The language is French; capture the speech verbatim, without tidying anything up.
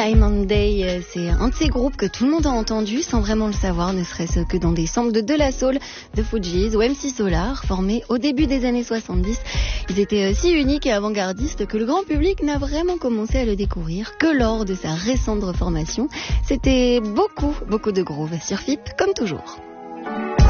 Time and Day, c'est un de ces groupes que tout le monde a entendu sans vraiment le savoir, ne serait-ce que dans des samples de De La Soul, The Fugees ou M C Solar, formés au début des années soixante-dix. Ils étaient si uniques et avant-gardistes que le grand public n'a vraiment commencé à le découvrir que lors de sa récente reformation. C'était beaucoup, beaucoup de groove sur F I P, comme toujours.